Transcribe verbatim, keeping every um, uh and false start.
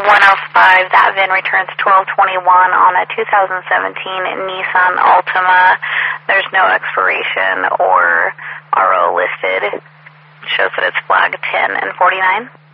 one oh five, that V I N returns twelve twenty-one on a two thousand seventeen Nissan Altima. There's no expiration or R O listed. It shows that it's flag ten and forty-nine.